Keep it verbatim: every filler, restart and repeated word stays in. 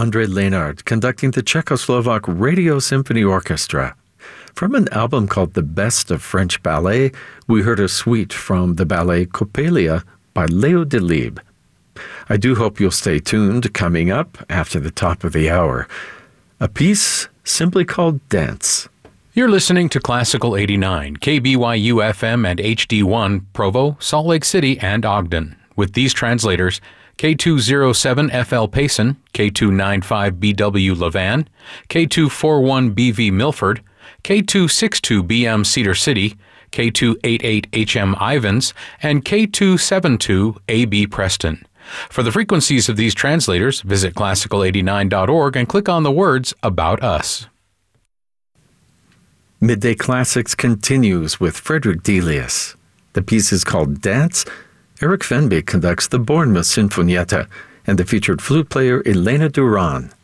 André Lénard conducting the Czechoslovak Radio Symphony Orchestra. From an album called The Best of French Ballet, we heard a suite from the ballet Coppelia by Léo Delibes. I do hope you'll stay tuned. Coming up after the top of the hour, a piece simply called Dance. You're listening to Classical eighty-nine, K B Y U F M and H D one, Provo, Salt Lake City, and Ogden. With these translators, K two oh seven F L Payson, K two ninety-five B W Levan, K two forty-one B V Milford, K two sixty-two B M Cedar City, K two eighty-eight H M Ivans, and K two seventy-two A B Preston. For the frequencies of these translators, visit classical eighty-nine dot org and click on the words About Us. Midday Classics continues with Frederick Delius. The piece is called Dance. Eric Fenby conducts the Bournemouth Sinfonietta and the featured flute player Elena Duran.